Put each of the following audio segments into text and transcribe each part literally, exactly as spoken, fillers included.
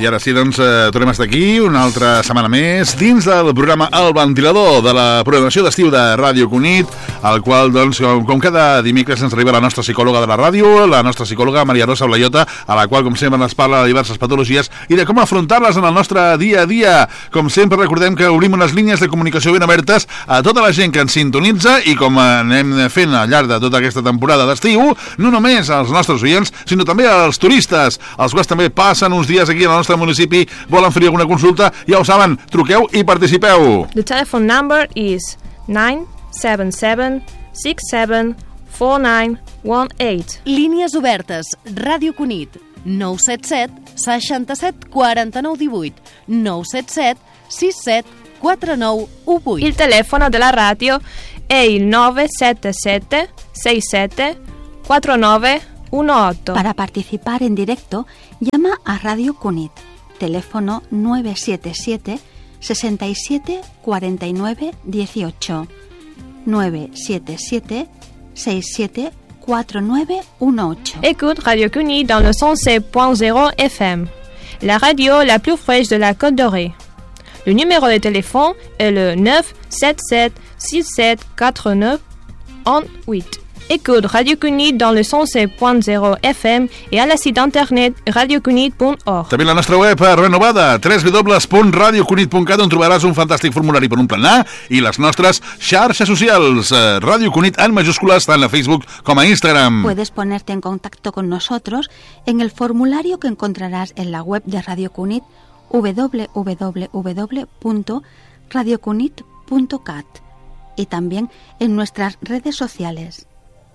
I ara sí, doncs, eh, tornem a estar aquí una altra setmana més dins del programa El Ventilador de la programació d'estiu de Ràdio Cunit, al qual, doncs, com, com cada dimecres ens arriba la nostra psicòloga de la ràdio, la nostra psicòloga Maria Rosa Blaiota, a la qual, com sempre, ens parla de diverses patologies i de com afrontar-les en el nostre dia a dia. Com sempre, recordem que obrim unes línies de comunicació ben obertes a tota la gent que ens sintonitza i com anem fent al llarg de tota aquesta temporada d'estiu, no només als nostres oients, sinó també als turistes, els quals també passen uns dies aquí al nostre municipi, volen fer alguna consulta, ja ho saben, truqueu i participeu. The telephone number is nine seven seven six seven four nine one eight. Línies obertes, Ràdio Cunit, nou set set seixanta set quaranta nou divuit, nou set set sis set quatre nou u vuit. Il telefono della radio è il nove sette sette sei sette quattro nove uno ocho. Para participar en directo, llama a Radio Cunit. Teléfono nueve siete siete sesenta y siete cuarenta y nueve dieciocho. nueve siete siete seis siete cuatro nueve uno ocho. Écoute Radio Cunit dans le cent sept point zéro F M, la radio la plus fraîche de la Côte d'Orée. Le numéro de téléphone est le neuf sept sept six sept quatre neuf un huit. Écoute Radio Cunit dans le cent sept point zéro F M et à la site internet radio cunit punt org. També la nostra web renovada, w w w punt radio cunit punt cat, on trobaràs un fantàstic formulari per un plan A, i les nostres xarxes socials, Radio Cunit en majúscules, tant a Facebook com a Instagram. Puedes ponerte en contacto con nosotros en el formulario que encontrarás en la web de Radio Cunit, w w w punto radio cunit punto cat, y también en nuestras redes sociales.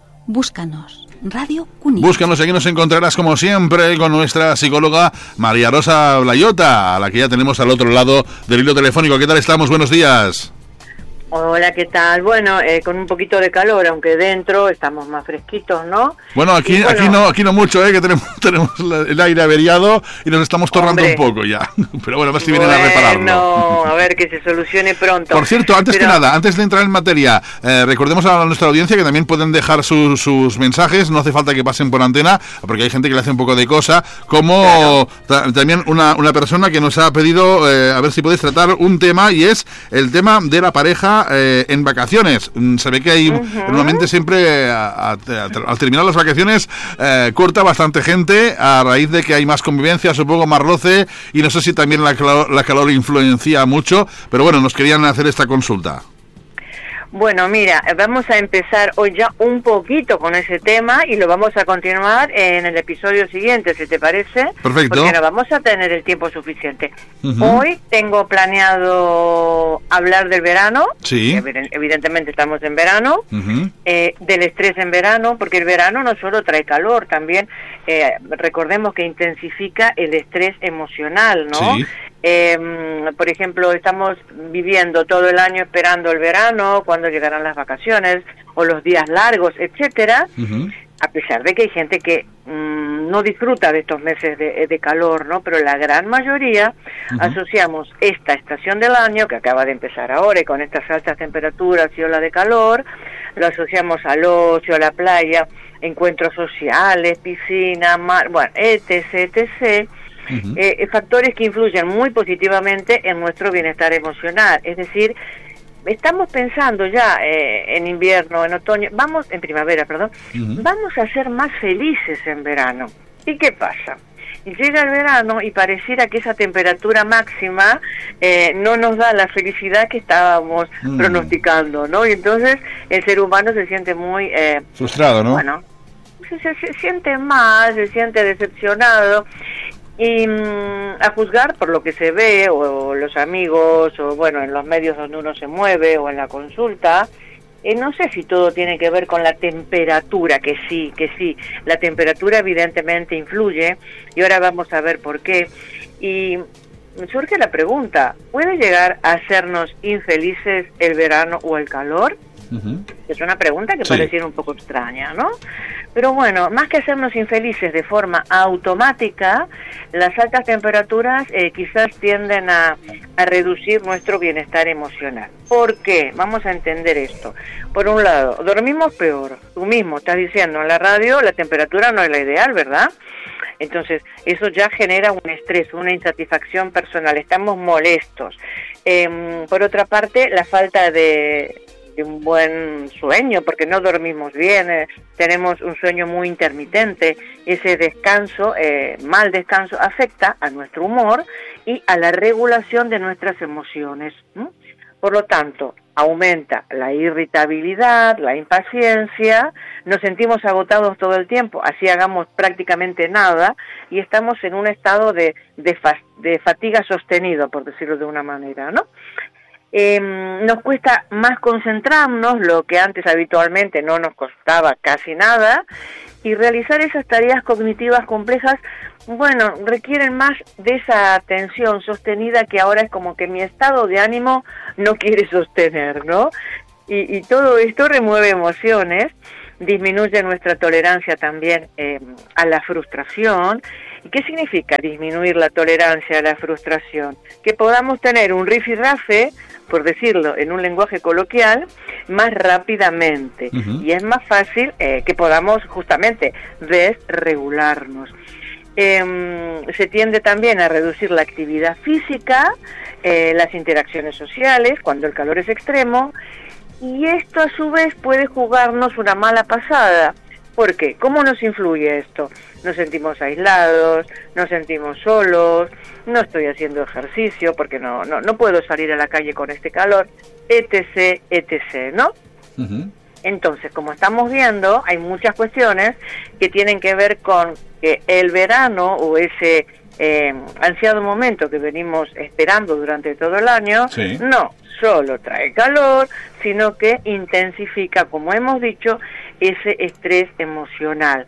Búscanos, Radio Cunit. Búscanos, aquí nos encontrarás como siempre con nuestra psicóloga María Rosa Blaiota, a la que ya tenemos al otro lado del hilo telefónico. ¿Qué tal estamos? Buenos días. Hola, ¿qué tal? Bueno, eh, con un poquito de calor, aunque dentro estamos más fresquitos, ¿no? Bueno, aquí, bueno, aquí no, aquí no mucho, ¿eh? Que tenemos, tenemos el aire averiado y nos estamos torrando un poco ya. Pero bueno, a ver si vienen bueno, a repararlo. No, a ver que se solucione pronto. Por cierto, antes Pero... que nada, antes de entrar en materia, eh, recordemos a nuestra audiencia que también pueden dejar su, sus mensajes, no hace falta que pasen por antena, porque hay gente que le hace un poco de cosa, como claro. ta- también una, una persona que nos ha pedido, eh, a ver si podéis tratar un tema, y es el tema de la pareja Eh, en vacaciones. Se ve que hay uh-huh. normalmente siempre a, a, a, al terminar las vacaciones eh, corta bastante gente a raíz de que hay más convivencia, supongo más roce, y no sé si también la, la calor influencia mucho, pero bueno, nos querían hacer esta consulta. Bueno, mira, vamos a empezar hoy ya un poquito con ese tema y lo vamos a continuar en el episodio siguiente, si te parece. Perfecto. Porque no vamos a tener el tiempo suficiente. Uh-huh. Hoy tengo planeado hablar del verano. Sí. Evidentemente estamos en verano. Uh-huh. Eh, del estrés en verano, porque el verano no solo trae calor, también eh, recordemos que intensifica el estrés emocional, ¿no? Sí. Eh, por ejemplo, estamos viviendo todo el año esperando el verano, cuando llegarán las vacaciones o los días largos, etcétera. Uh-huh. A pesar de que hay gente que mmm, no disfruta de estos meses de, de calor, ¿no? Pero la gran mayoría uh-huh. asociamos esta estación del año, que acaba de empezar ahora y con estas altas temperaturas y ola de calor, lo asociamos al ocio, a la playa, encuentros sociales, piscina, mar, bueno, etc, etcétera. Uh-huh. Eh, factores que influyen muy positivamente en nuestro bienestar emocional. Es decir, estamos pensando ya eh, en invierno, en otoño, vamos, en primavera, perdón, uh-huh. vamos a ser más felices en verano. ¿Y qué pasa? Llega el verano y pareciera que esa temperatura máxima eh, no nos da la felicidad que estábamos mm. pronosticando, ¿no? Y entonces el ser humano se siente muy... Eh, frustrado, ¿no? Bueno, se, se, se siente mal, se siente decepcionado. Y mmm, a juzgar por lo que se ve, o, o los amigos, o bueno, en los medios donde uno se mueve, o en la consulta, eh, no sé si todo tiene que ver con la temperatura, que sí, que sí, la temperatura evidentemente influye, y ahora vamos a ver por qué. Y surge la pregunta, ¿puede llegar a hacernos infelices el verano o el calor? Uh-huh. Es una pregunta que sí. pareciera un poco extraña, ¿no? Pero bueno, más que hacernos infelices de forma automática, las altas temperaturas eh, quizás tienden a, a reducir nuestro bienestar emocional. ¿Por qué? Vamos a entender esto. Por un lado, dormimos peor. Tú mismo estás diciendo en la radio, la temperatura no es la ideal, ¿verdad? Entonces, eso ya genera un estrés, una insatisfacción personal, estamos molestos. Eh, por otra parte, la falta de, de un buen sueño, porque no dormimos bien, eh, tenemos un sueño muy intermitente, ese descanso, eh, mal descanso, afecta a nuestro humor y a la regulación de nuestras emociones. ¿Mm? Por lo tanto, aumenta la irritabilidad, la impaciencia, nos sentimos agotados todo el tiempo, así hagamos prácticamente nada, y estamos en un estado de, de, fa, de fatiga sostenida, por decirlo de una manera, ¿no? Eh, nos cuesta más concentrarnos, lo que antes habitualmente no nos costaba casi nada, y realizar esas tareas cognitivas complejas, bueno, requieren más de esa atención sostenida que ahora es como que mi estado de ánimo no quiere sostener, ¿no? Y, y todo esto remueve emociones, disminuye nuestra tolerancia también eh, a la frustración. ¿Y qué significa disminuir la tolerancia a la frustración? Que podamos tener un rifirrafe, por decirlo en un lenguaje coloquial, más rápidamente. Uh-huh. Y es más fácil eh, que podamos justamente desregularnos. Eh, se tiende también a reducir la actividad física, eh, las interacciones sociales, cuando el calor es extremo, y esto a su vez puede jugarnos una mala pasada. ¿Por qué? ¿Cómo nos influye esto? Nos sentimos aislados, nos sentimos solos, no estoy haciendo ejercicio porque no, no, no puedo salir a la calle con este calor, etc, etc, ¿no? Uh-huh. Entonces, como estamos viendo, hay muchas cuestiones que tienen que ver con que el verano o ese eh, ansiado momento que venimos esperando durante todo el año, sí, no solo trae calor, sino que intensifica, como hemos dicho, ese estrés emocional.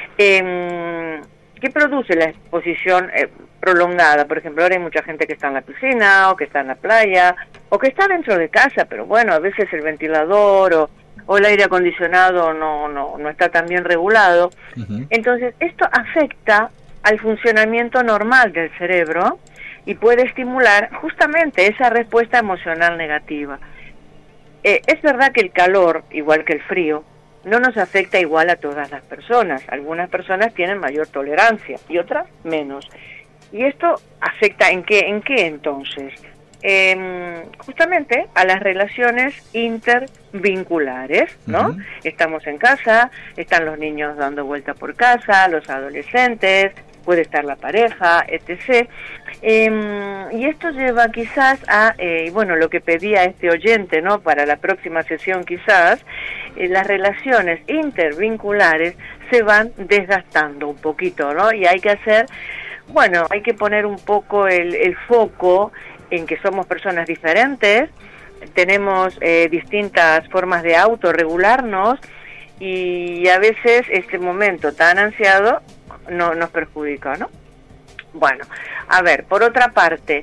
Eh, ¿Qué produce la exposición eh, prolongada? Por ejemplo, ahora hay mucha gente que está en la piscina, o que está en la playa, o que está dentro de casa, pero bueno, a veces el ventilador o, o el aire acondicionado no, no, no está tan bien regulado. Uh-huh. Entonces, esto afecta al funcionamiento normal del cerebro y puede estimular justamente esa respuesta emocional negativa. Eh, es verdad que el calor, igual que el frío, no nos afecta igual a todas las personas. Algunas personas tienen mayor tolerancia y otras menos. ¿Y esto afecta en qué, en qué entonces? Eh, justamente a las relaciones intervinculares, ¿no? Uh-huh. Estamos en casa, están los niños dando vuelta por casa, los adolescentes, puede estar la pareja, etcétera. Eh, y esto lleva quizás a, eh, bueno, lo que pedía este oyente, ¿no? Para la próxima sesión quizás, eh, las relaciones intervinculares se van desgastando un poquito, ¿no? Y hay que hacer, bueno, hay que poner un poco el, el foco en que somos personas diferentes, tenemos eh, distintas formas de autorregularnos y a veces este momento tan ansiado no nos perjudica, ¿no? Bueno, a ver, por otra parte,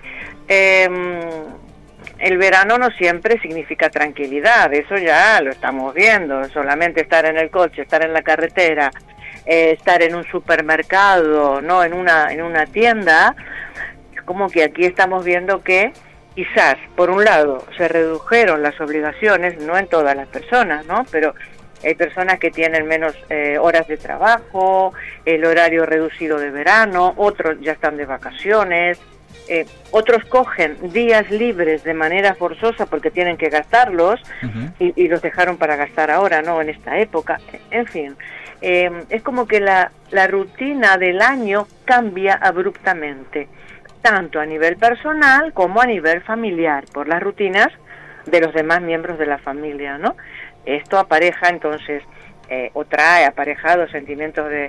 eh, el verano no siempre significa tranquilidad, eso ya lo estamos viendo, solamente estar en el coche, estar en la carretera, eh, estar en un supermercado, no, en una en una tienda, es como que aquí estamos viendo que quizás, por un lado, se redujeron las obligaciones, no en todas las personas, ¿no? Pero hay personas que tienen menos eh, horas de trabajo, el horario reducido de verano, otros ya están de vacaciones, eh, otros cogen días libres de manera forzosa porque tienen que gastarlos, uh-huh, y, y los dejaron para gastar ahora, ¿no? En esta época, en fin. Eh, es como que la, la rutina del año cambia abruptamente, tanto a nivel personal como a nivel familiar, por las rutinas de los demás miembros de la familia, ¿no? Esto apareja entonces, eh, o trae aparejados sentimientos de eh,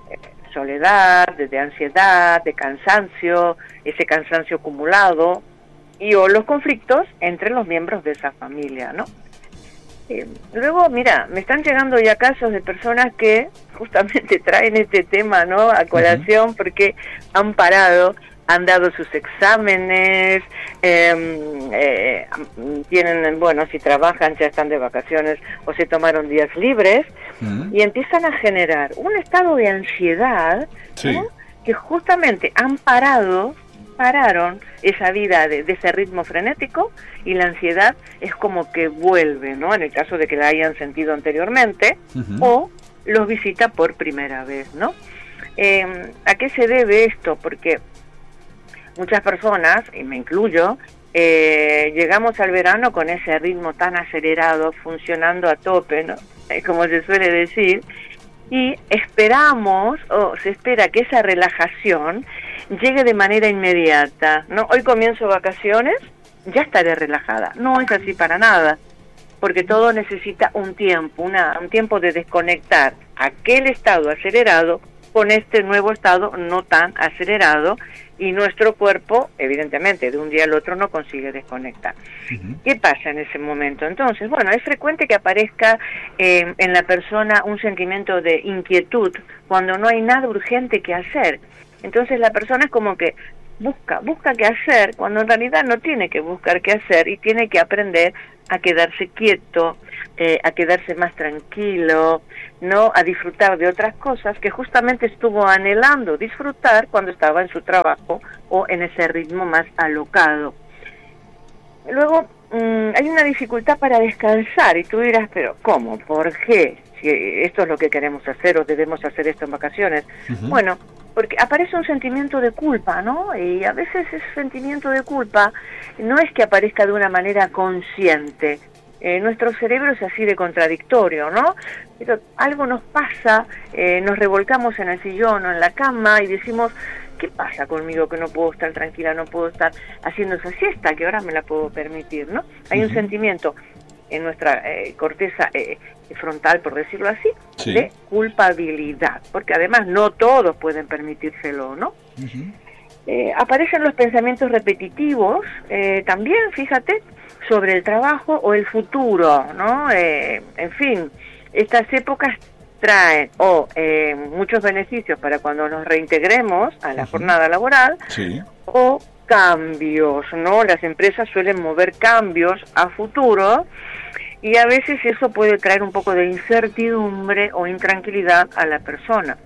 soledad, de, de ansiedad, de cansancio, ese cansancio acumulado, y o los conflictos entre los miembros de esa familia, ¿no? Eh, luego, mira, me están llegando ya casos de personas que justamente traen este tema, ¿no?, a colación, uh-huh, porque han parado, han dado sus exámenes, eh, eh, tienen, bueno, si trabajan ya están de vacaciones o se tomaron días libres, uh-huh, y empiezan a generar un estado de ansiedad, sí, ¿no?, que justamente han parado, pararon esa vida de, de ese ritmo frenético, y la ansiedad es como que vuelve, ¿no?, en el caso de que la hayan sentido anteriormente, uh-huh, o los visita por primera vez, ¿no? Eh, ¿A qué se debe esto? Porque muchas personas, y me incluyo, eh, llegamos al verano con ese ritmo tan acelerado, funcionando a tope, ¿no? Eh, como se suele decir, y esperamos, o se espera que esa relajación llegue de manera inmediata, ¿no? Hoy comienzo vacaciones, ya estaré relajada. No es así para nada, porque todo necesita un tiempo, una, un tiempo de desconectar aquel estado acelerado con este nuevo estado no tan acelerado, y nuestro cuerpo, evidentemente, de un día al otro no consigue desconectar. Uh-huh. ¿Qué pasa en ese momento? Entonces, bueno, es frecuente que aparezca eh, en la persona un sentimiento de inquietud cuando no hay nada urgente que hacer. Entonces la persona es como que busca, busca qué hacer, cuando en realidad no tiene que buscar qué hacer y tiene que aprender a quedarse quieto, eh, a quedarse más tranquilo, no a disfrutar de otras cosas que justamente estuvo anhelando disfrutar cuando estaba en su trabajo o en ese ritmo más alocado. Luego mmm, hay una dificultad para descansar y tú dirás, pero ¿cómo? ¿Por qué? Si esto es lo que queremos hacer o debemos hacer esto en vacaciones. Uh-huh. Bueno, porque aparece un sentimiento de culpa, ¿no? Y a veces ese sentimiento de culpa no es que aparezca de una manera consciente. Eh, nuestro cerebro es así de contradictorio, ¿no? Pero algo nos pasa, eh, nos revolcamos en el sillón o en la cama y decimos, ¿qué pasa conmigo que no puedo estar tranquila, no puedo estar haciendo esa siesta que ahora me la puedo permitir, ¿no? Hay uh-huh. un sentimiento en nuestra eh, corteza eh, frontal, por decirlo así, sí. de culpabilidad, porque además no todos pueden permitírselo, ¿no? Uh-huh. Eh, aparecen los pensamientos repetitivos, eh, también, fíjate, sobre el trabajo o el futuro, ¿no? Eh, en fin, estas épocas traen o eh, muchos beneficios para cuando nos reintegremos a la uh-huh. jornada laboral, sí. o cambios, ¿no? Las empresas suelen mover cambios a futuro y a veces eso puede traer un poco de incertidumbre o intranquilidad a la persona.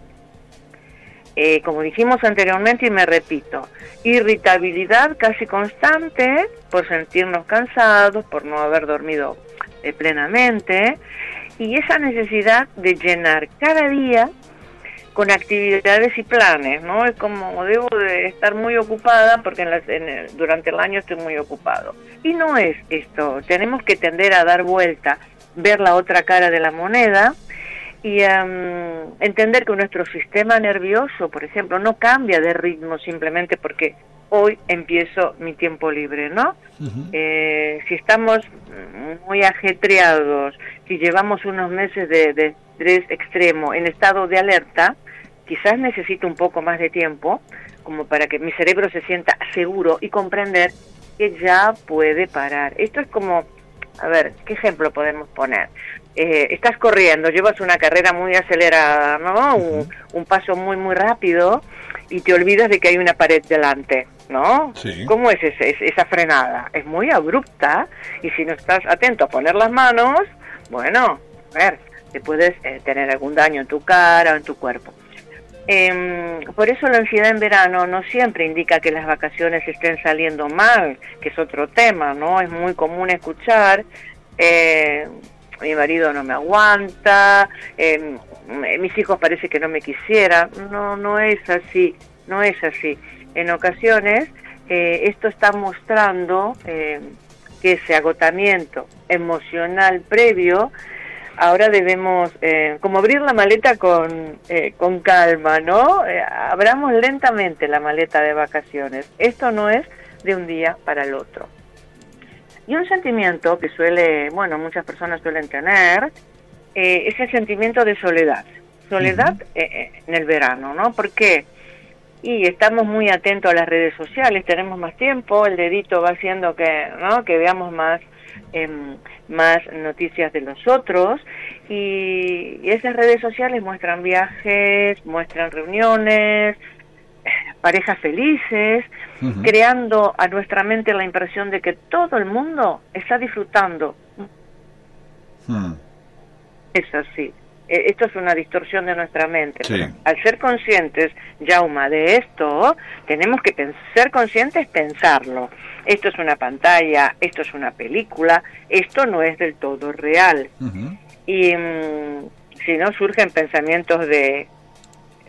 Eh, como dijimos anteriormente y me repito, irritabilidad casi constante por sentirnos cansados, por no haber dormido eh, plenamente, y esa necesidad de llenar cada día con actividades y planes, ¿no? Es como, debo de estar muy ocupada porque en las, en el, durante el año estoy muy ocupado. Y no es esto, tenemos que tender a dar vuelta, ver la otra cara de la moneda y um, entender que nuestro sistema nervioso, por ejemplo, no cambia de ritmo simplemente porque hoy empiezo mi tiempo libre, ¿no? Uh-huh. Eh, si estamos muy ajetreados, si llevamos unos meses de, de estrés extremo en estado de alerta, quizás necesito un poco más de tiempo como para que mi cerebro se sienta seguro y comprender que ya puede parar. Esto es como, a ver, ¿qué ejemplo podemos poner? Eh, estás corriendo, llevas una carrera muy acelerada, ¿no? Uh-huh. Un, un paso muy, muy rápido y te olvidas de que hay una pared delante, ¿no? Sí. ¿Cómo es ese, esa frenada? Es muy abrupta y si no estás atento a poner las manos, bueno, a ver, te puedes eh, tener algún daño en tu cara o en tu cuerpo. Eh, por eso la ansiedad en verano no siempre indica que las vacaciones estén saliendo mal, que es otro tema, ¿no? Es muy común escuchar, eh, mi marido no me aguanta, eh, mis hijos parece que no me quisieran. No, no es así, no es así. En ocasiones eh, esto está mostrando eh, que ese agotamiento emocional previo, ahora debemos eh, como abrir la maleta con eh, con calma, ¿no? Eh, abramos lentamente la maleta de vacaciones. Esto no es de un día para el otro. Y un sentimiento que suele, bueno, muchas personas suelen tener, eh, es el sentimiento de soledad. Soledad uh-huh. eh, en el verano, ¿no? ¿Por qué? Y estamos muy atentos a las redes sociales, tenemos más tiempo, el dedito va haciendo que, ¿no? que veamos más eh, más noticias de los otros, y, y esas redes sociales muestran viajes, muestran reuniones, parejas felices, uh-huh. creando a nuestra mente la impresión de que todo el mundo está disfrutando. Uh-huh. Es así. Esto es una distorsión de nuestra mente. Sí. Al ser conscientes, Jauma, de esto, tenemos que pens- ser conscientes, pensarlo. Esto es una pantalla, esto es una película, esto no es del todo real. Uh-huh. Y mmm, si no, surgen pensamientos de, eh,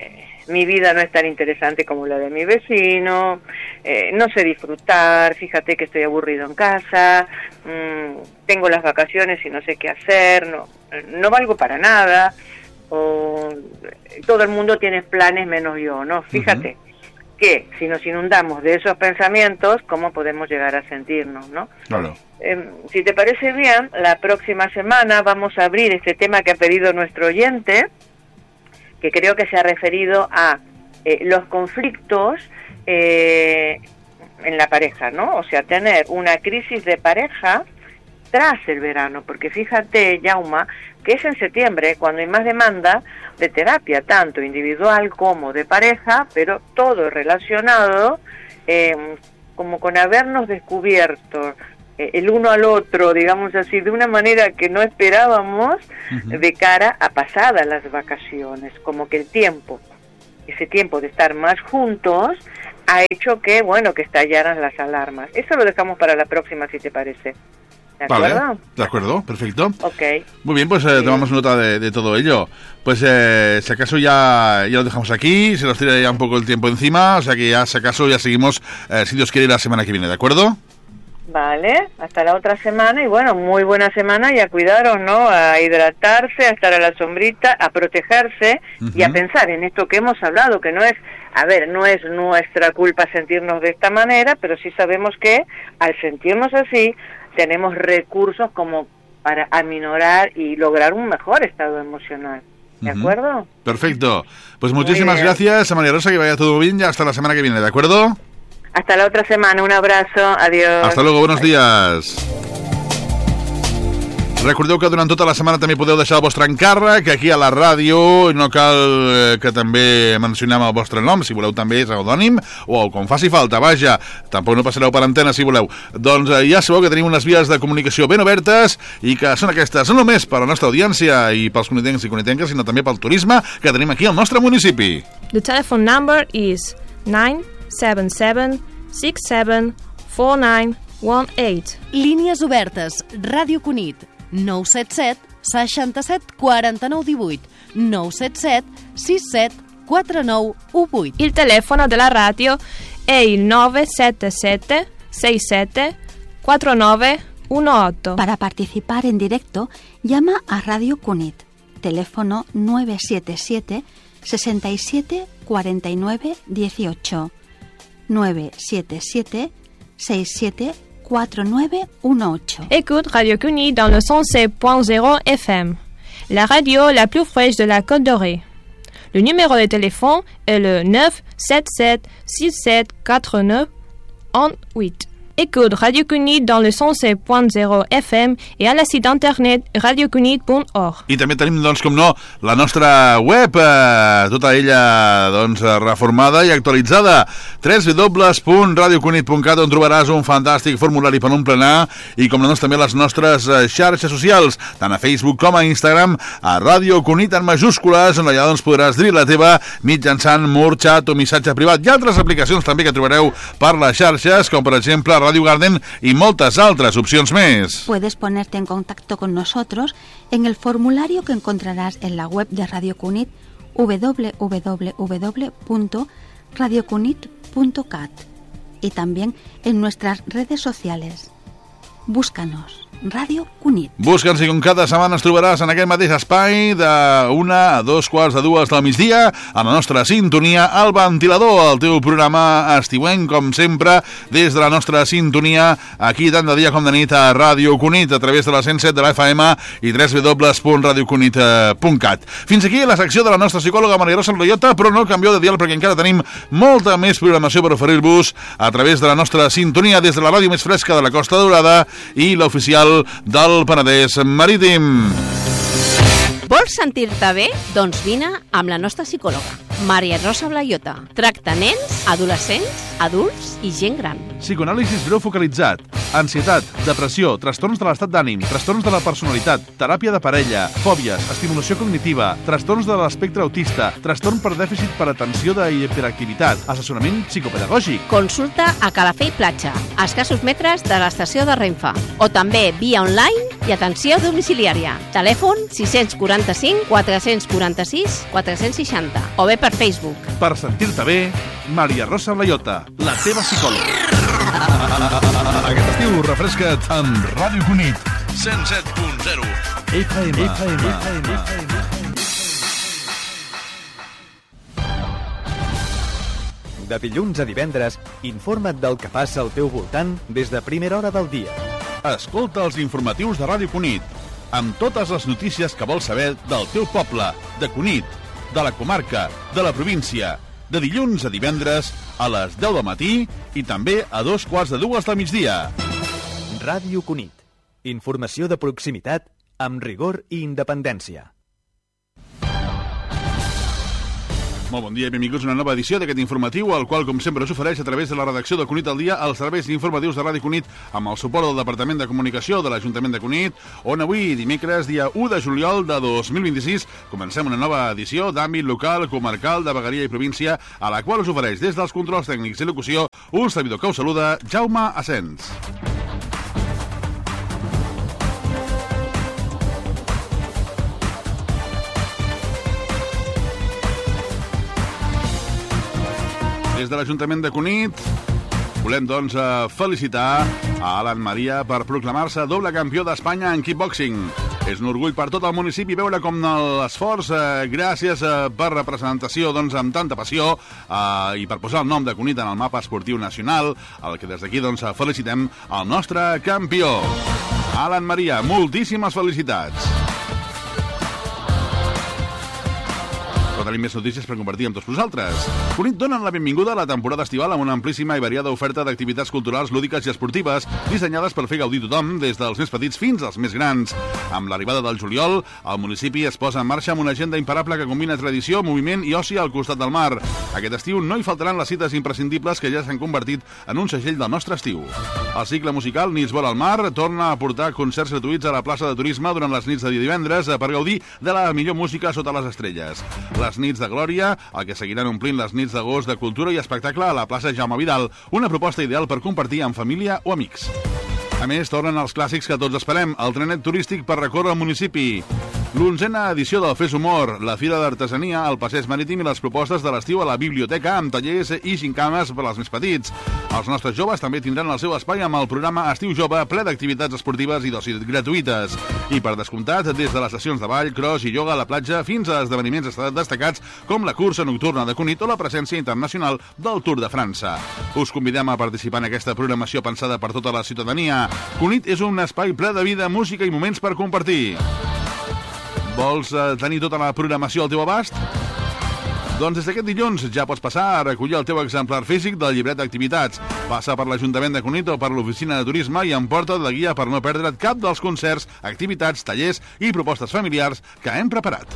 mi vida no es tan interesante como la de mi vecino, eh, no sé disfrutar, fíjate que estoy aburrido en casa, mmm, tengo las vacaciones y no sé qué hacer, no, no valgo para nada, o todo el mundo tiene planes menos yo, ¿no? Fíjate uh-huh. que si nos inundamos de esos pensamientos, ¿cómo podemos llegar a sentirnos, no? Claro. Eh, si te parece bien, la próxima semana vamos a abrir este tema que ha pedido nuestro oyente, que creo que se ha referido a eh, los conflictos eh, en la pareja, ¿no? O sea, tener una crisis de pareja tras el verano, porque fíjate, Jauma, que es en septiembre cuando hay más demanda de terapia, tanto individual como de pareja, pero todo relacionado eh, como con habernos descubierto eh, el uno al otro, digamos así, de una manera que no esperábamos uh-huh. de cara a pasadas las vacaciones, como que el tiempo, ese tiempo de estar más juntos ha hecho que, bueno, que estallaran las alarmas. Eso lo dejamos para la próxima, si te parece. ¿De acuerdo? Vale, de acuerdo, perfecto. Ok. Muy bien, pues eh, sí. tomamos nota de, de todo ello. Pues eh, si acaso ya, ya lo dejamos aquí, se nos tira ya un poco el tiempo encima, o sea que ya si acaso ya seguimos, eh, si Dios quiere, la semana que viene, ¿de acuerdo? Vale, hasta la otra semana y bueno, muy buena semana y a cuidaros, ¿no? A hidratarse, a estar a la sombrita, a protegerse uh-huh. y a pensar en esto que hemos hablado, que no es, a ver, no es nuestra culpa sentirnos de esta manera, pero sí sabemos que al sentirnos así tenemos recursos como para aminorar y lograr un mejor estado emocional. ¿De uh-huh. acuerdo? Perfecto. Pues muchísimas gracias a María Rosa, que vaya todo bien y hasta la semana que viene, ¿de acuerdo? Hasta la otra semana, un abrazo, adiós. Hasta luego, buenos días. Recordeu que durant tota la setmana també podeu deixar el vostre encàrrec aquí a la ràdio, no cal que també mencionem el vostre nom, si voleu també pseudònim, o com faci falta, vaja, tampoc no passareu per antena si voleu. Doncs ja sabeu que tenim unes vies de comunicació ben obertes i que són aquestes, no només per a la nostra audiència i pels conitencs i conitenques, sinó també pel turisme que tenim aquí al nostre municipi. The telephone number is nine seven seven six seven four nine one eight. Línies obertes, Ràdio Cunit, nou set set, seixanta-set, quaranta-nou, divuit, nou set set, sis set, quatre nou, u vuit. Il telefono della radio è il nove sette sette sei sette quattro nove uno otto. Para participar en directo, llama a Radio Cunit. Teléfono nueve siete siete sesenta y siete cuarenta y nueve dieciocho. nueve siete siete seis siete quatre neuf un ocho. Écoute Radio Cunit dans le cent sept point zéro F M, la radio la plus fraîche de la Côte d'Orée. Le numéro de téléphone est le neuf sept sept six sept quatre neuf un huit. Écoute Radio Cunit dans le cent sept point zéro F M et à la site internet radio cunit punt org. I també tenim, doncs, com no, la nostra web, eh, tota ella, doncs, reformada i actualitzada, w w w punt radio cunit punt cat, on trobaràs un fantàstic formulari per omplenar i, com no, també les nostres xarxes socials, tant a Facebook com a Instagram, a Radio Cunit en majúscules, on allà, doncs, podràs dir la teva mitjançant mur, xat o missatge privat. I altres aplicacions també que trobareu per les xarxes, com per exemple Radio Garden y muchas otras opciones más. Puedes ponerte en contacto con nosotros en el formulario que encontrarás en la web de Radio Cunit, w w w punto radio cunit punto cat, y también en nuestras redes sociales. Búscanos, Radio Cunit. Busca'ns i com cada setmana ens trobaràs en aquest mateix espai d'una a dos quarts de dues del migdia a la nostra sintonia El Ventilador, el teu programa estiuenc, com sempre, des de la nostra sintonia aquí tant de dia com de nit a Ràdio Cunit a través de la cent set de la F M i w w w punt radio cunit punt cat. Fins aquí la secció de la nostra psicòloga Maria Rosa Enrollota, però no canvieu de dial perquè encara tenim molta més programació per oferir-vos a través de la nostra sintonia des de la ràdio més fresca de la Costa Daurada i l'oficial del Penedès Marítim. Vols sentir-te bé? Doncs vine amb la nostra psicòloga, Maria Rosa Blaiota. Tracta nens, adolescents, adults i gent gran. Psicoanàlisis breu focalitzat, ansietat, depressió, trastorns de l'estat d'ànim, trastorns de la personalitat, teràpia de parella, fòbies, estimulació cognitiva, trastorns de l'espectre autista, trastorn per dèficit per atenció d'hiperactivitat, assessorament psicopedagògic. Consulta a Calafell Platja, a escassos metres de l'estació de Renfe, o també via online i atenció domiciliària. Telèfon sis quatre cinc, quatre quatre sis, quatre seixanta o bé per Facebook. Per sentir-te bé, Maria Rosa Laiota, la teva psicòloga. Aquest estiu refresca't amb Ràdio Cunit, cent set punt zero F M. F M. F M. De dilluns a divendres, informa't del que passa al teu voltant des de primera hora del dia. Escolta els informatius de Ràdio Cunit, amb totes les notícies que vols saber del teu poble, de Cunit, de la comarca, de la província, de dilluns a divendres a les deu del matí i també a dos quarts de dues del migdia. Ràdio Cunit. Informació de proximitat amb rigor i independència. Molt bon dia i benvinguts a una nova edició d'aquest informatiu, el qual, com sempre, us ofereix a través de la redacció de Cunit al Dia els serveis informatius de Ràdio Cunit amb el suport del Departament de Comunicació de l'Ajuntament de Cunit, on avui, dimecres, dia u de juliol de dos mil vint-i-sis, comencem una nova edició d'àmbit local, comarcal, de vegueria i província, a la qual us ofereix des dels controls tècnics i locució un servidor que us saluda, Jaume Asens. Des de l'Ajuntament de Cunit volem, doncs, felicitar a Alan Maria per proclamar-se doble campió d'Espanya en kickboxing. És un orgull per tot el municipi veure com l'esforç, eh, gràcies eh, per representació, doncs, amb tanta passió eh, i per posar el nom de Cunit en el mapa esportiu nacional, el que des d'aquí, doncs, felicitem el nostre campió. Alan Maria, moltíssimes felicitats. Però tenim més notícies per compartir amb tots vosaltres. Cunit donen la benvinguda a la temporada estival amb una amplíssima i variada oferta d'activitats culturals, lúdiques i esportives dissenyades per fer gaudir tothom, des dels més petits fins als més grans. Amb l'arribada del juliol, el municipi es posa en marxa amb una agenda imparable que combina tradició, moviment i oci al costat del mar. Aquest estiu no hi faltaran les cites imprescindibles que ja s'han convertit en un segell del nostre estiu. El cicle musical Nits vora al mar torna a portar concerts gratuïts a la plaça de turisme durant les nits de divendres per gaudir de la millor música sota les estrelles. Les nits de glòria, el que seguiran omplint les nits d'agost de cultura i espectacle a la plaça Jaume Vidal, una proposta ideal per compartir amb família o amics. A més, tornen els clàssics que tots esperem, el trenet turístic per recórrer el municipi, l'onzena edició del Fes Humor, la Fira d'Artesania, el passeig marítim i les propostes de l'estiu a la biblioteca amb tallers i gincames per als més petits. Els nostres joves també tindran el seu espai amb el programa Estiu Jove, ple d'activitats esportives i d'oci gratuïtes. I per descomptat, des de les sessions de ball, cross i ioga a la platja fins a esdeveniments destacats com la cursa nocturna de Cunit o la presència internacional del Tour de França. Us convidem a participar en aquesta programació pensada per tota la ciutadania. Cunit és un espai ple de vida, música i moments per compartir. Vols eh, tenir tota la programació al teu abast? Doncs des d'aquest dilluns ja pots passar a recollir el teu exemplar físic del llibret d'activitats. Passa per l'Ajuntament de Cunit o per l'Oficina de Turisme i emporta't la guia per no perdre't cap dels concerts, activitats, tallers i propostes familiars que hem preparat.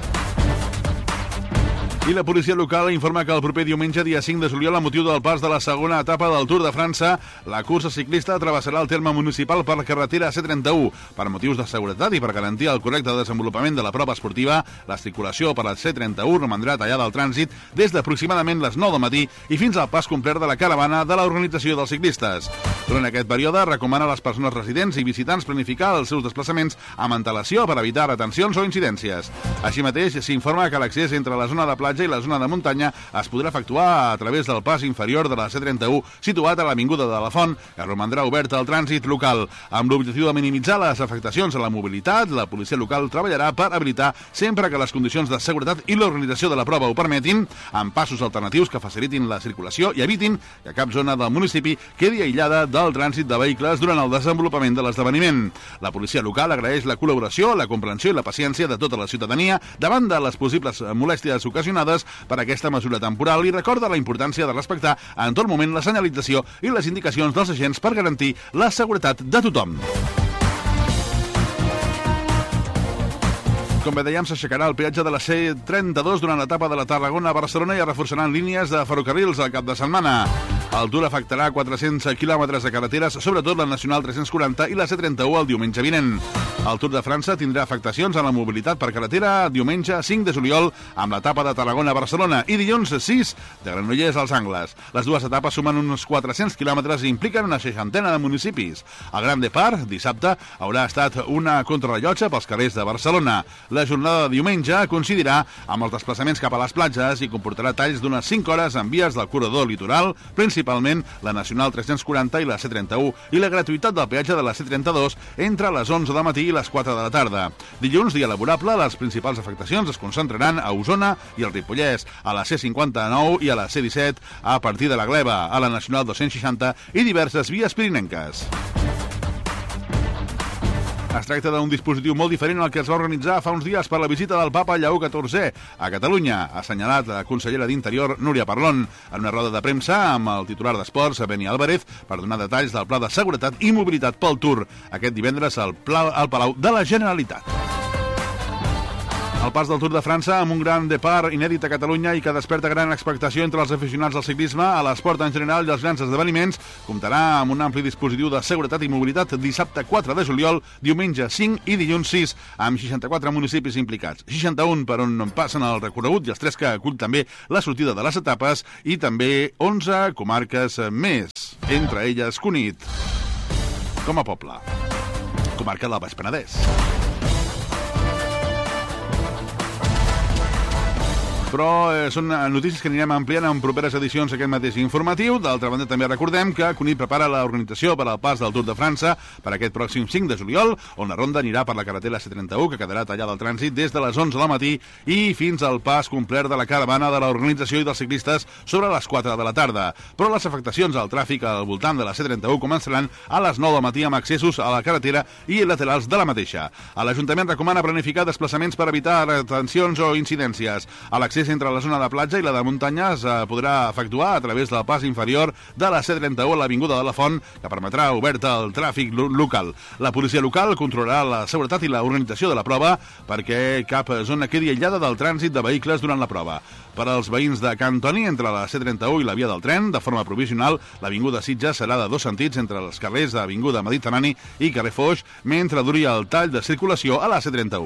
I la policia local informa que el proper diumenge, dia cinc de juliol, a motiu del pas de la segona etapa del Tour de França, la cursa ciclista travessarà el terme municipal per la carretera C trenta-u. Per motius de seguretat i per garantir el correcte desenvolupament de la prova esportiva, la circulació per la C trenta-u romandrà tallada al trànsit des d'aproximadament les nou del matí i fins al pas complet de la caravana de l'organització dels ciclistes. Durant aquest període, recomana a les persones residents i visitants planificar els seus desplaçaments amb antelació per evitar retencions o incidències. Així mateix, s'informa que l'accés entre la zona de platja i la zona de muntanya es podrà efectuar a través del pas inferior de la C trenta-u situat a l'Avinguda de la Font, que romandrà oberta al trànsit local. Amb l'objectiu de minimitzar les afectacions a la mobilitat, la policia local treballarà per habilitar, sempre que les condicions de seguretat i l'organització de la prova ho permetin, amb passos alternatius que facilitin la circulació i evitin que cap zona del municipi quedi aïllada del trànsit de vehicles durant el desenvolupament de l'esdeveniment. La policia local agraeix la col·laboració, la comprensió i la paciència de tota la ciutadania davant de les possibles molèsties ocasionades per aquesta mesura temporal i recorda la importància de respectar en tot moment la senyalització i les indicacions dels agents per garantir la seguretat de tothom. Com bé dèiem, s'aixecarà el peatge de la C trenta-dos durant l'etapa de la Tarragona a Barcelona i es reforçaran línies de ferrocarrils al cap de setmana. El Tour afectarà quatre-cents quilòmetres de carreteres, sobretot la Nacional tres-cents quaranta i la C trenta-u el diumenge vinent. El Tour de França tindrà afectacions en la mobilitat per carretera diumenge cinc de juliol amb l'etapa de Tarragona-Barcelona i dilluns sis de Granollers als Angles. Les dues etapes sumen uns quatre-cents quilòmetres i impliquen una seixantena de municipis. El Gran Depart, dissabte, haurà estat una contrarrellotge pels carrers de Barcelona. La jornada de diumenge coincidirà amb els desplaçaments cap a les platges i comportarà talls d'unes cinc hores en vies del corredor litoral, principalment la Nacional tres-cents quaranta i la C trenta-u, i la gratuïtat del peatge de la C trenta-dos entre les onze del matí i les quatre de la tarda. Dilluns, dia laborable, les principals afectacions es concentraran a Osona i el Ripollès, a la C cinquanta-nou i a la C disset, a partir de la Gleva, a la Nacional dos-cents seixanta i diverses vies pirinenques. Es tracta d'un dispositiu molt diferent al que es va organitzar fa uns dies per la visita del papa Lleó catorzè a Catalunya, ha assenyalat la consellera d'Interior, Núria Parlon, en una roda de premsa amb el titular d'Esports, Beni Álvarez, per donar detalls del pla de seguretat i mobilitat pel Tour, aquest divendres al, pla, al Palau de la Generalitat. El pas del Tour de França amb un gran depart inèdit a Catalunya i que desperta gran expectació entre els aficionats al ciclisme, a l'esport en general i als grans esdeveniments, comptarà amb un ampli dispositiu de seguretat i mobilitat dissabte quatre de juliol, diumenge cinc i dilluns sis, amb seixanta-quatre municipis implicats. seixanta-un per on passen el recorregut i els tres que acull també la sortida de les etapes i també onze comarques més, entre elles Cunit, com a poble, comarca del Baix Penedès. Però eh, són notícies que anirem ampliant en properes edicions aquest mateix informatiu. D'altra banda, també recordem que Cunit prepara l'organització per al pas del Tour de França per aquest pròxim cinc de juliol, on la ronda anirà per la carretera C trenta-u, que quedarà tallada al trànsit des de les onze del matí i fins al pas complet de la caravana de l'organització i dels ciclistes sobre les quatre de la tarda. Però les afectacions al tràfic al voltant de la C trenta-u començaran a les nou del matí amb accessos a la carretera i laterals de la mateixa. L'Ajuntament recomana planificar desplaçaments per evitar retencions o incidències. A l'accés entre la zona de platja i la de muntanya es podrà efectuar a través del pas inferior de la C trenta-u a l'Avinguda de la Font, que permetrà oberta el tràfic local. La policia local controlarà la seguretat i l'organització de la prova perquè cap zona quedi aïllada del trànsit de vehicles durant la prova. Per als veïns de Can Toni, entre la C trenta-u i la via del tren, de forma provisional, l'Avinguda Sitges serà de dos sentits entre els carrers d'Avinguda Mediterrani i carrer Foix, mentre duri el tall de circulació a la C trenta-u.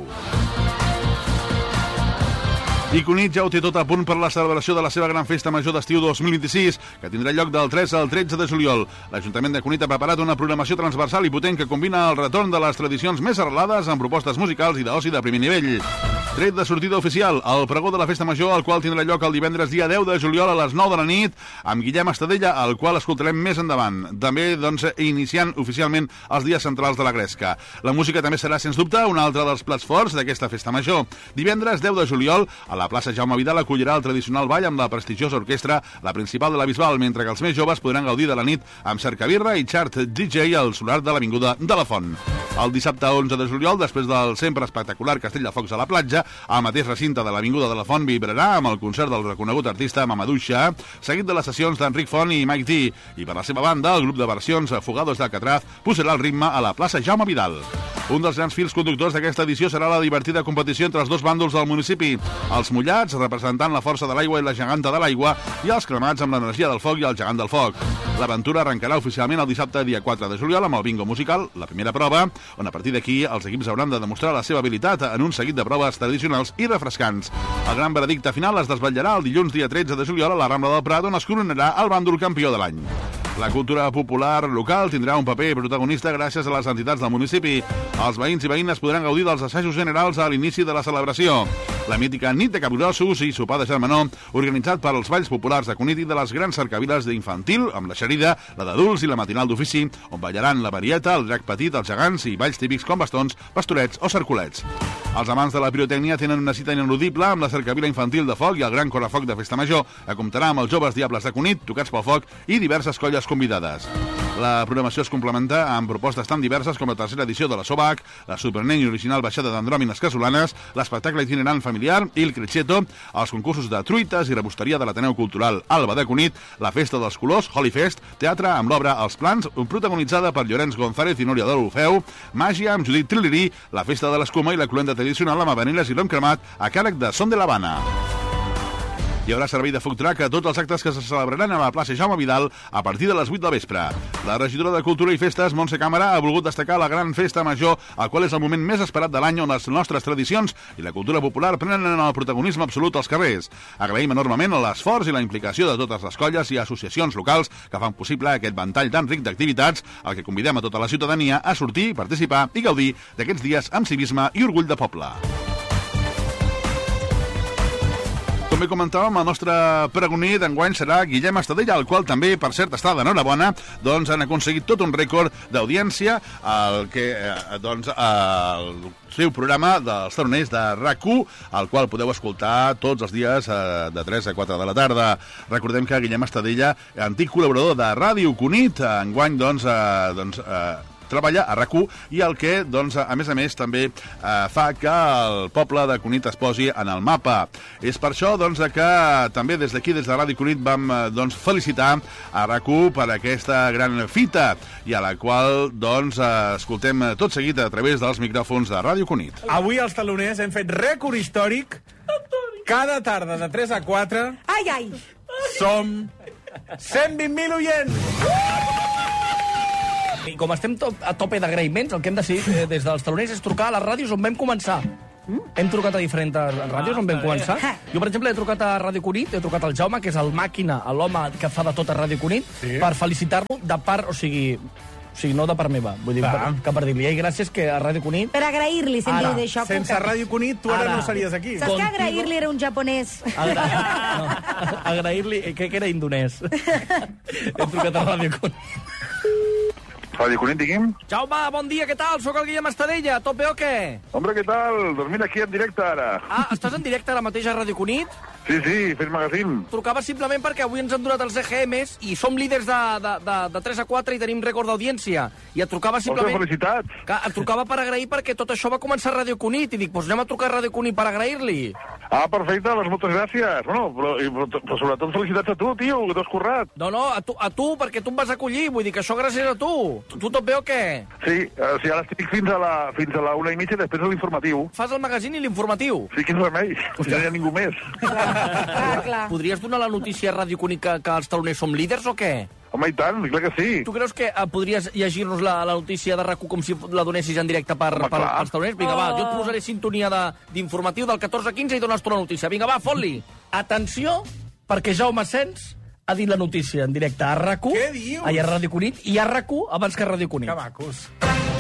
I Cunit ja ho té tot a punt per la celebració de la seva gran festa major d'estiu dos mil vint-i-sis, que tindrà lloc del tres al tretze de juliol. L'Ajuntament de Cunit ha preparat una programació transversal i potent que combina el retorn de les tradicions més arrelades amb propostes musicals i d'oci de primer nivell. Tret de sortida oficial, el pregó de la festa major, el qual tindrà lloc el divendres dia deu de juliol a les nou de la nit, amb Guillem Estadella, el qual escoltarem més endavant. També, doncs, iniciant oficialment els dies centrals de la Gresca. La música també serà, sens dubte, un altre dels plats forts d'aquesta festa major. Divendres deu de juliol, a la plaça Jaume Vidal acollirà el tradicional ball amb la prestigiosa orquestra, la principal de la Bisbal, mentre que els més joves podran gaudir de la nit amb cercabirra i chart D J al solar de l'Avinguda de la Font. El dissabte onze de juliol, després del sempre espectacular Castell de Focs a la platja, el mateix recinte de l'Avinguda de la Font vibrarà amb el concert del reconegut artista Mamadou Shah, seguit de les sessions d'Enric Font i Mike D. I per la seva banda, el grup de versions Fugados d'Alcatraz posarà el ritme a la plaça Jaume Vidal. Un dels grans fils conductors d'aquesta edició serà la divertida competició entre els dos bàndols del municipi, els mullats, representant la força de l'aigua i la geganta de l'aigua, i els cremats amb l'energia del foc i el gegant del foc. L'aventura arrencarà oficialment el dissabte dia quatre de juliol amb el bingo musical, la primera prova, on a partir d'aquí els equips hauran de demostrar la seva habilitat en un seguit de proves tradicionals i refrescants. El gran veredicte final es desvetllarà el dilluns dia tretze de juliol a la Rambla del Prat, on es coronarà el bàndol campió de l'any. La cultura popular local tindrà un paper protagonista gràcies a les entitats del municipi. Els veïns i veïnes podran gaudir dels assajos generals a l'inici de la celebració. La mítica nit de capgrossos i sopar de germanor, organitzat per als balls populars de Cunit i de les grans cercaviles d'infantil, amb la xerida, la d'adults i la matinal d'ofici, on ballaran la varieta, el drac petit, els gegants i balls típics com bastons, pastorets o cercolets. Els amants de la pirotècnia tenen una cita ineludible amb la cercavila infantil de foc i el gran correfoc de festa major, que comptarà amb els joves diables de Cunit, tocats pel foc i diverses colles convidades. La programació es complementa amb propostes tan diverses com la tercera edició de la Sobac, la sorprenent i original baixada d'andròmines casolanes, l'espectacle itinerant familiar i el Crecceto, els concursos de truites i rebosteria de l'Ateneu Cultural Alba de Cunit, la Festa dels Colors, Holy Fest, teatre amb l'obra Els Plans, protagonitzada per Llorenç González i Núria de l'Orfeu, màgia amb Judit Trilirí, la Festa de l'Escuma i la cloenda tradicional amb habaneres i l'om cremat a càrrec de Son de l'Havana. Hi haurà servei de food truck a tots els actes que se celebraran a la plaça Jaume Vidal a partir de les vuit del vespre. La regidora de Cultura i Festes, Montse Càmera, ha volgut destacar la gran festa major, el qual és el moment més esperat de l'any on les nostres tradicions i la cultura popular prenen el protagonisme absolut als carrers. Agraïm enormement l'esforç i la implicació de totes les colles i associacions locals que fan possible aquest ventall tan ric d'activitats, al que convidem a tota la ciutadania a sortir, participar i gaudir d'aquests dies amb civisme i orgull de poble. Com bé comentàvem, el nostre pregoner d'enguany serà Guillem Estadella, el qual també, per cert, està d'enhorabona, doncs han aconseguit tot un rècord d'audiència, el que, eh, doncs, el seu programa dels taroners de RAC u, el qual podeu escoltar tots els dies eh, de tres a quatre de la tarda. Recordem que Guillem Estadella, antic col·laborador de Ràdio Cunit, enguany, doncs, eh, doncs eh, treballa a RAC u i el que, doncs, a més a més, també eh, fa que el poble de Cunit es posi en el mapa. És per això, doncs, que també des d'aquí, des de Ràdio Cunit, vam eh, doncs, felicitar a RAC u per aquesta gran fita i a la qual, doncs, eh, escoltem tot seguit a través dels micròfons de Ràdio Cunit. Avui els taloners hem fet rècord històric. Cada tarda de tres a quatre Ai, ai! som cent vint mil oients! I com estem to a tope d'agraïments, el que hem decidit eh, des dels taloners és trucar a les ràdios on vam començar. Mm? Hem trucat a diferents ràdios on vam començar. Jo, per exemple, he trucat a Ràdio Cunit, he trucat al Jaume, que és el màquina, l'home que fa de tot a Ràdio Cunit, sí, per felicitar-lo de part, o sigui, o sigui, no de part meva, vull dir, per, que per dir-li, ei, gràcies que a Ràdio Cunit... Per agrair-li, si em diu d'això. Sense que... Ràdio Cunit, tu ara, ara no series aquí. Saps que agrair-li era un japonès? Agra... No, agrair-li, crec que era indonès. He trucat a Ràdio Cunit. Ràdio Cunit, digui'm. Jaume, bon dia, què tal? Soc el Guillem Estadella, a tope o què? Hombre, què tal? Doncs mira, aquí en directe ara. Ah, estàs en directe ara mateix a Ràdio Cunit? Sí, sí, fes magazín. Trucava simplement perquè avui ens han donat els E G Ms i som líders de, de, de, de tres a quatre i tenim rècord d'audiència. I et trucava simplement... Ostres, felicitats. Que et trucava per agrair perquè tot això va començar a Ràdio Cunit i dic, doncs anem a trucar a Ràdio Cunit per agrair-li. Ah, perfecte, doncs moltes gràcies. Bueno, però, però, però sobretot felicitats a tu, tio, que t'has currat. No, no, a tu, a tu, perquè tu em vas acollir, vull dir que això gràcies a tu. Tu, tu tot bé o què? Sí, o sigui, ara estic fins a la, fins a la una i mitja i després a l'informatiu. Fas el magazín i l'informatiu? Sí, quin remei, no hi ha ningú més. Clar, clar. Podries donar la notícia a Ràdio Cunit que, que els taloners som líders o què? Home, i tant, clar que sí. Tu creus que eh, podries llegir-nos la, la notícia de RAC u com si la donessis en directe per, Home, per, clar. pels taloners? Vinga, oh. va, jo et posaré sintonia d'informatiu de, del catorze a quinze i dones tu la notícia. Vinga, va, fot-li. Atenció, perquè Jaume Sens ha dit la notícia en directe a RAC u. Què dius? Allà a Ràdio Cunit i a RAC u abans que a Ràdio Cunit. Que macos.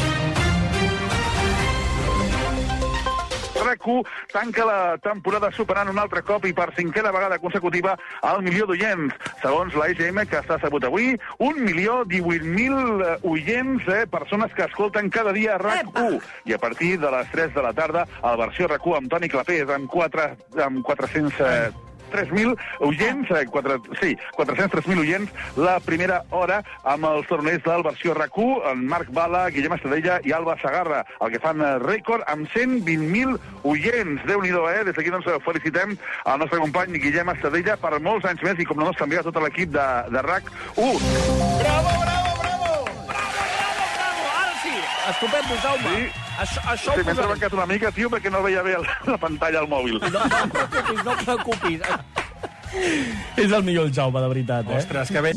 RAC u tanca la temporada superant un altre cop i per cinquena vegada consecutiva el milió d'oients. Segons la E G M, que s'ha sabut avui, un milió divuit mil oients, eh, persones que escolten cada dia RAC u. I a partir de les tres de la tarda, el versió RAC u amb Toni Clapés, amb, quatre, amb quatre-cents tres mil oients, eh, quatre, sí, quatre-cents tres mil oients, la primera hora amb els torners del versió RAC u, en Marc Bala, Guillem Estadella i Alba Sagarra, el que fan rècord amb cent vint mil oients. Déu-n'hi-do, eh? Des d'aquí doncs felicitem al nostre company Guillem Estadella per molts anys més i com no, doncs, també a tot l'equip de, de RAC u. Bravo, bravo, bravo! Bravo, bravo, bravo! Ara sí! Estupendo, Jaume. Sí. Això, això sí, m'he trebancat una mica, tio, perquè no veia bé el, la pantalla al mòbil. No, no et preocupis, no et preocupis. És el millor el Jaume, de veritat, eh? Ostres, que bé.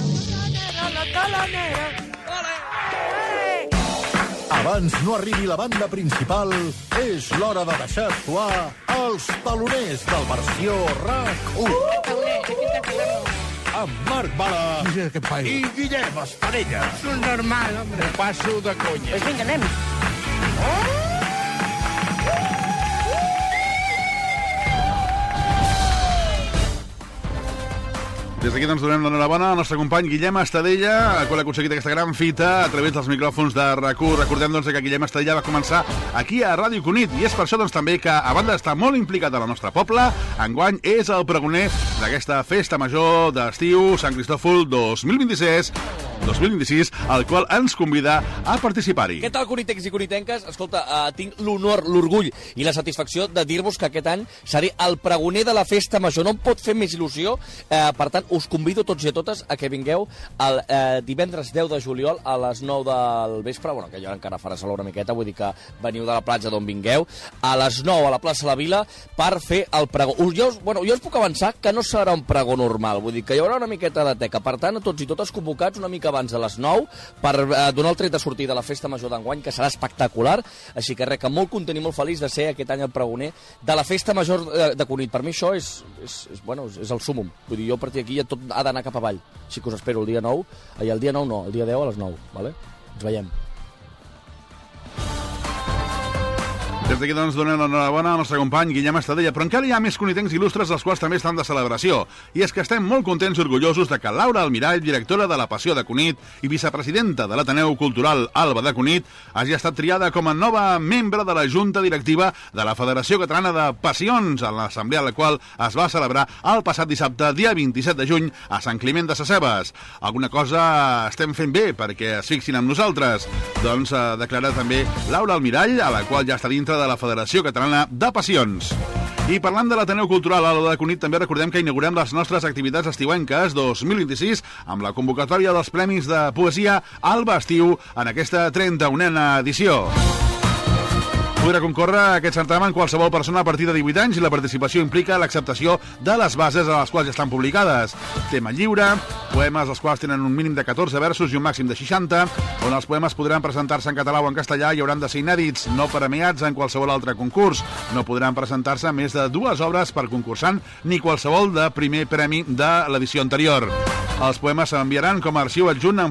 Abans no arribi la banda principal, és l'hora de deixar actuar els taloners del versió RAC u. Amb Marc Bala i Guillem Estadella. És un normal, hombre. Passo de conya. Pues vinga, anem. Des d'aquí doncs donem l'enhorabona al nostre company Guillem Estadella, el qual ha aconseguit aquesta gran fita a través dels micròfons de RAC u. Recordem doncs que Guillem Estadella va començar aquí a Ràdio Cunit i és per això doncs també que, a banda d'estar molt implicat a la nostra poble, enguany és el pregoner d'aquesta festa major d'estiu Sant Cristòfol dos mil vint-i-sis, dos mil vint-i-sis, el qual ens convida a participar-hi. Què tal, conitencs i conitenques? Escolta, uh, tinc l'honor, l'orgull i la satisfacció de dir-vos que aquest any seré el pregoner de la festa major. No em pot fer més il·lusió, uh, per tant, us convido tots i a totes a que vingueu el eh, divendres deu de juliol a les nou del vespre, bueno, que ja encara farà sol una miqueta, vull dir que veniu de la platja d'on vingueu, a les nou a la plaça La Vila per fer el pregó. Jo, bueno, jo us puc avançar que no serà un pregó normal, vull dir que hi haurà una miqueta de teca, per tant, a tots i totes convocats una mica abans de les nou per eh, donar el tret de sortida a la festa major d'enguany, que serà espectacular, així que res, que molt content i molt feliç de ser aquest any el pregoner de la festa major de, de Cunit. Per mi això és, és, és, bueno, és, és el súmum, vull dir, jo a partir d'aquí ja tot ha d'anar cap avall, així que us espero el dia nou, ai, el dia nou no, el dia deu a les nou, vale? Ens veiem. Des d'aquí, doncs, donem l'enhorabona al nostre company Guillem Estadella, però encara hi ha més conitencs il·lustres els quals també estan de celebració. I és que estem molt contents i orgullosos de que Laura Almirall, directora de la Passió de Cunit i vicepresidenta de l'Ateneu Cultural Alba de Cunit, hagi estat triada com a nova membre de la Junta Directiva de la Federació Catalana de Passions, en l'assemblea a la qual es va celebrar el passat dissabte, dia vint-i-set de juny, a Sant Climent de Sescebes. Alguna cosa estem fent bé perquè es fixin amb nosaltres. Doncs ha declarat també Laura Almirall, a la qual ja està dintre de la Federació Catalana de Passions. I parlant de l'Ateneu Cultural Alba de Cunit, també recordem que inaugurem les nostres activitats estiuenques dos mil vint-i-sis amb la convocatòria dels Premis de Poesia Alba Estiu en aquesta trenta-unena edició. Podrà concórrer a aquest certamen qualsevol persona a partir de divuit anys i la participació implica l'acceptació de les bases a les quals ja estan publicades. Tema lliure, poemes els quals tenen un mínim de catorze versos i un màxim de seixanta, on els poemes podran presentar-se en català o en castellà i hauran de ser inèdits, no premiats en qualsevol altre concurs. No podran presentar-se més de dues obres per concursant ni qualsevol de primer premi de l'edició anterior. Els poemes s'enviaran com a arxiu adjunt en